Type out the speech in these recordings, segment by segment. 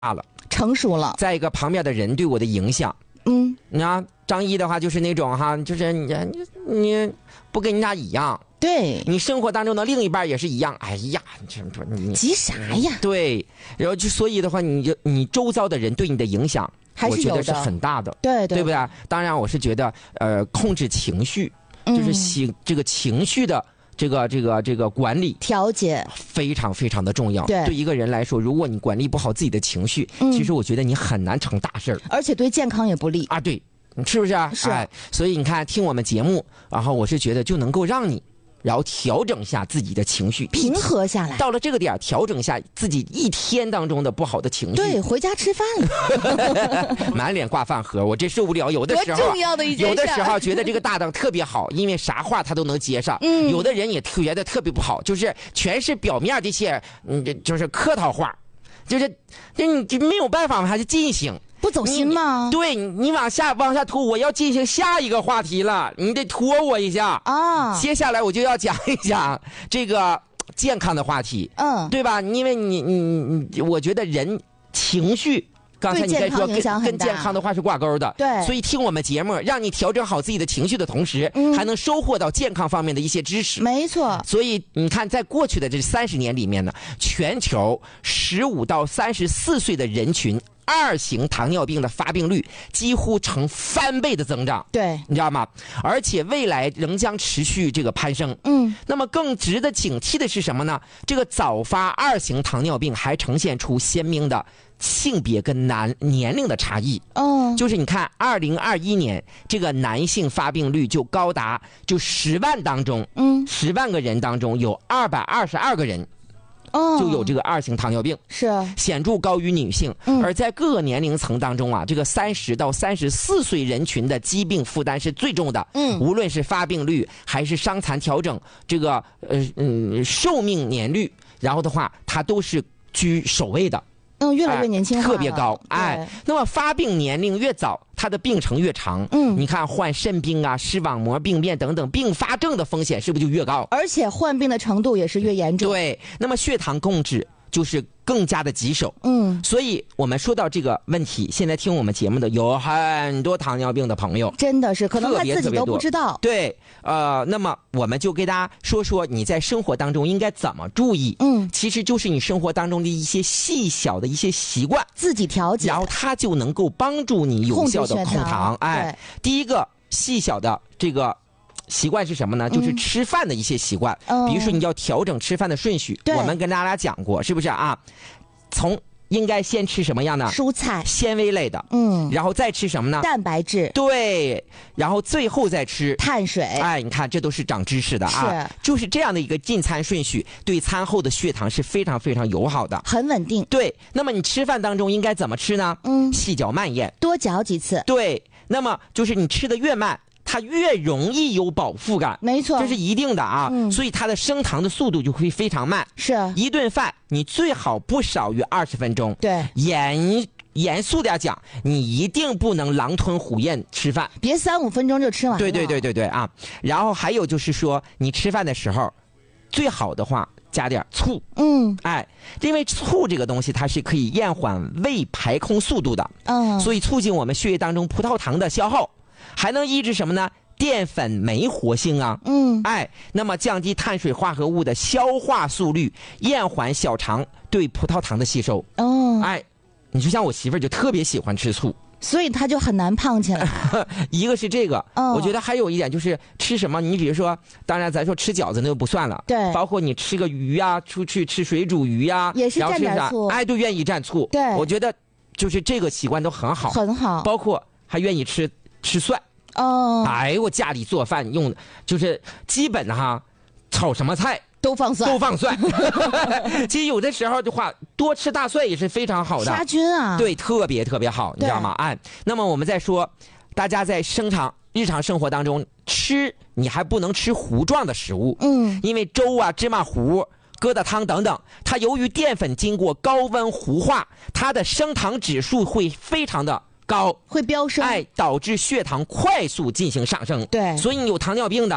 了， 成熟了。 再一个旁边的人对我的影响，你看张一的话就是那种哈，就是你不跟人家一样。 对， 你生活当中的另一半也是一样，哎呀，你急啥呀？ 对，然后所以的话，你周遭的人对你的影响，我觉得是很大的，对不对？当然，我是觉得控制情绪，就是这个情绪的这个管理调节非常非常的重要。 对一个人来说，如果你管理不好自己的情绪，其实我觉得你很难成大事儿， 而且对健康也不利啊。对，是不是啊？ 是。 所以你看，听我们节目，然后我是觉得就能够让你。然后调整一下自己的情绪， 平和下来。 到了这个点，调整一下自己一天当中的不好的情绪。 对，回家吃饭了， 满脸挂饭盒，我这受不了。有的时候， 多重要的一件事。 有的时候觉得这个搭档特别好，因为啥话他都能接上。有的人也觉得特别不好，就是全是表面的一些，就是客套话，就是你没有办法还是进行。 不走心吗？ 对，你往下拖，我要进行下一个话题了，你得拖我一下啊。接下来我就要讲一讲这个健康的话题，对吧？因为我觉得人情绪，刚才你在说跟健康的话是挂钩的， 对。 所以听我们节目，让你调整好自己的情绪的同时，还能收获到健康方面的一些知识。 没错。 所以你看，在过去的这30年里面呢，全球15到34岁的人群。2型糖尿病的发病率几乎呈翻倍的增长， 对， 你知道吗？而且未来仍将持续这个攀升。那么更值得警惕的是什么呢？这个早发2型糖尿病还呈现出鲜明的性别跟年龄的差异。就是你看，2021年这个男性发病率就高达10万当中，10万个人当中有222个人。就有这个2型糖尿病， 是显著高于女性。而在各个年龄层当中啊，这个30到34岁人群的疾病负担是最重的。无论是发病率还是伤残调整，这个寿命年率，然后的话，它都是居首位的。 越来越年轻化了， 特别高。那么发病年龄越早，它的病程越长。你看患肾病啊、视网膜病变等等并发症的风险是不是就越高？ 而且患病的程度也是越严重。 对，那么血糖控制就是更加的棘手。所以我们说到这个问题，现在听我们节目的有很多糖尿病的朋友， 真的是可能他自己都不知道。 对，那么我们就给大家说说你在生活当中应该怎么注意。其实就是你生活当中的一些细小的一些习惯， 自己调节， 然后它就能够帮助你有效的控糖。第一个细小的这个习惯是什么呢？就是吃饭的一些习惯。比如说你要调整吃饭的顺序，我们跟大家讲过，是不是啊？应该先吃什么样呢？ 蔬菜、 纤维类的，然后再吃什么呢？ 蛋白质， 对，然后最后再吃碳水。 你看这都是长知识的啊，就是这样的一个进餐顺序，对餐后的血糖是非常非常友好的， 很稳定。 对，那么你吃饭当中应该怎么吃呢？细嚼慢咽， 多嚼几次。 对，那么就是你吃的越慢，它越容易有饱腹感， 没错， 这是一定的啊。所以它的升糖的速度就会非常慢。 是一顿饭你最好不少于20分钟。 对， 严肃点讲，你一定不能狼吞虎咽吃饭， 别3-5分钟就吃完了。 对啊。然后还有就是说，你吃饭的时候，最好的话加点醋。因为醋这个东西它是可以延缓胃排空速度的。所以促进我们血液当中葡萄糖的消耗。还能抑制什么呢？淀粉酶活性啊。那么降低碳水化合物的消化速率，延缓小肠对葡萄糖的吸收。你就像我媳妇儿就特别喜欢吃醋， 所以她就很难胖起来。 一个是这个，我觉得还有一点就是吃什么，你比如说，当然咱说吃饺子那就不算了， 对， 包括你吃个鱼啊，出去吃水煮鱼啊， 也是蘸点醋， 都愿意蘸醋。 对， 我觉得就是这个习惯都很好， 很好， 包括还愿意吃蒜。我家里做饭用的就是基本哈，炒什么菜都放蒜。 其实有的时候的话，多吃大蒜也是非常好的， 杀菌啊。 对，特别特别好，你知道吗？那么我们再说，大家在日常生活当中吃，你还不能吃糊状的食物。因为粥啊、芝麻糊、疙瘩汤等等，它由于淀粉经过高温糊化，它的升糖指数会非常的高， 会飙升， 导致血糖快速进行上升。 对， 所以你有糖尿病的，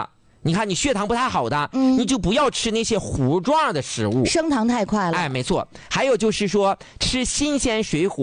你看你血糖不太好的，你就不要吃那些糊状的食物， 升糖太快了。 哎，没错。还有就是说吃新鲜水果。